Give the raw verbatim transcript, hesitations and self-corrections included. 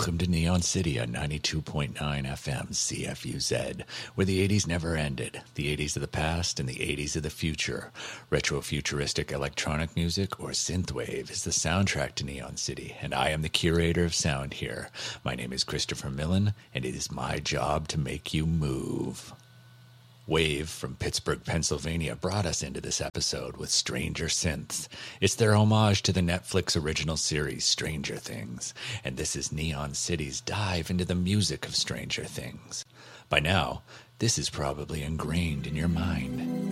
Welcome to Neon City on ninety-two point nine F M C F U Z, where the eighties never ended, the eighties of the past and the eighties of the future. Retro-futuristic electronic music or synthwave is the soundtrack to Neon City, and I am the curator of sound here. My name is Christopher Millen, and it is my job to make you move. Wave from Pittsburgh, Pennsylvania brought us into this episode with Stranger Synths. It's their homage to the Netflix original series Stranger Things, and this is Neon City's dive into the music of Stranger Things. By now, this is probably ingrained in your mind.